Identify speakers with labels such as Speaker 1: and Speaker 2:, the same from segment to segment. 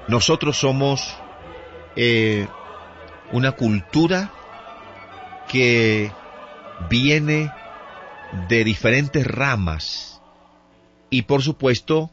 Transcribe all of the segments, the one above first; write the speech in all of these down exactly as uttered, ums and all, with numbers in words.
Speaker 1: Nosotros somos eh, una cultura que viene de diferentes ramas y, por supuesto,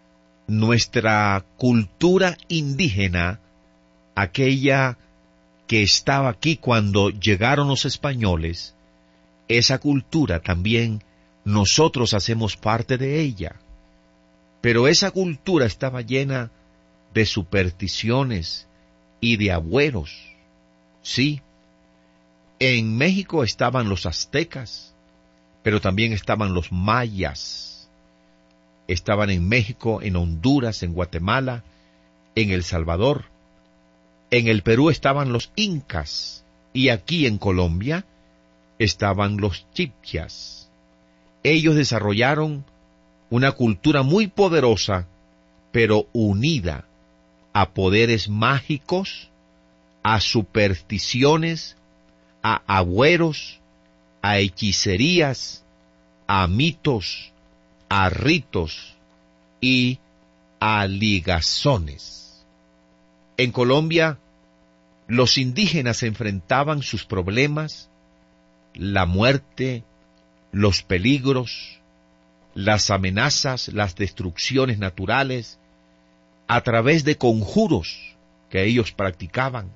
Speaker 1: nuestra cultura indígena, aquella que estaba aquí cuando llegaron los españoles, esa cultura también nosotros hacemos parte de ella. Pero esa cultura estaba llena de supersticiones y de agüeros. Sí, en México estaban los aztecas, pero también estaban los mayas. Estaban en México, en Honduras, en Guatemala, en El Salvador. En el Perú estaban los incas, y aquí en Colombia estaban los chibchas. Ellos desarrollaron una cultura muy poderosa, pero unida a poderes mágicos, a supersticiones, a agüeros, a hechicerías, a mitos, a ritos y a ligazones. En Colombia, los indígenas enfrentaban sus problemas, la muerte, los peligros, las amenazas, las destrucciones naturales, a través de conjuros que ellos practicaban.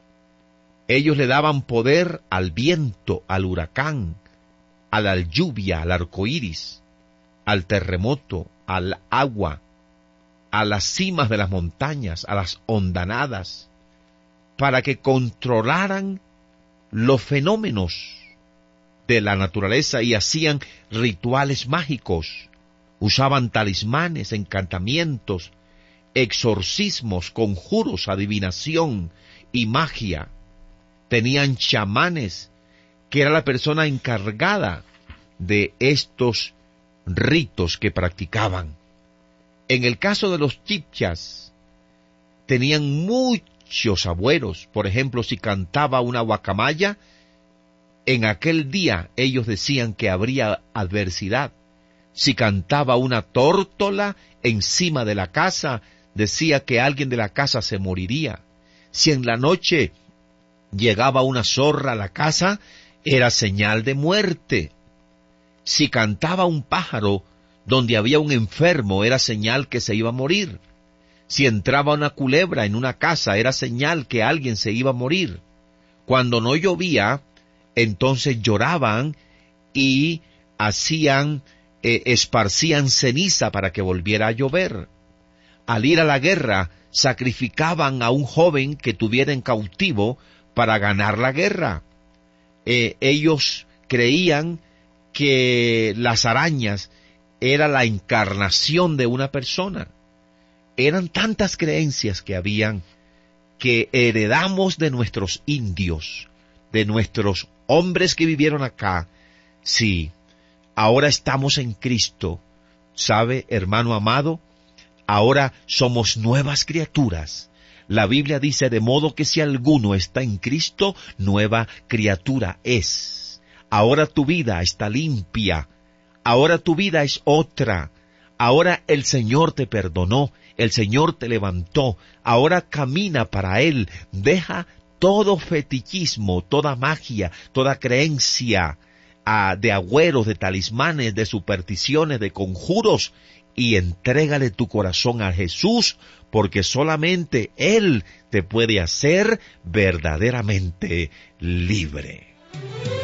Speaker 1: Ellos le daban poder al viento, al huracán, a la lluvia, al arco iris, al terremoto, al agua, a las cimas de las montañas, a las hondanadas, para que controlaran los fenómenos de la naturaleza y hacían rituales mágicos, usaban talismanes, encantamientos, exorcismos, conjuros, adivinación y magia. Tenían chamanes, que era la persona encargada de estos ritos que practicaban. En el caso de los chibchas, tenían muchos agüeros. Por ejemplo, si cantaba una guacamaya, en aquel día ellos decían que habría adversidad. Si cantaba una tórtola encima de la casa, decía que alguien de la casa se moriría. Si en la noche llegaba una zorra a la casa, era señal de muerte. Si cantaba un pájaro donde había un enfermo, era señal que se iba a morir. Si entraba una culebra en una casa, era señal que alguien se iba a morir. Cuando no llovía, entonces lloraban y hacían, eh, esparcían ceniza para que volviera a llover. Al ir a la guerra, sacrificaban a un joven que tuviera en cautivo para ganar la guerra. Eh, ellos creían que las arañas era la encarnación de una persona. Eran tantas creencias que habían que heredamos de nuestros indios, de nuestros hombres que vivieron acá. Sí, ahora estamos en Cristo. ¿Sabe, hermano amado? Ahora somos nuevas criaturas. La Biblia dice, de modo que si alguno está en Cristo, nueva criatura es. Ahora tu vida está limpia. Ahora tu vida es otra. Ahora el Señor te perdonó. El Señor te levantó. Ahora camina para Él. Deja todo fetichismo, toda magia, toda creencia ah, de agüeros, de talismanes, de supersticiones, de conjuros, y entrégale tu corazón a Jesús, porque solamente Él te puede hacer verdaderamente libre.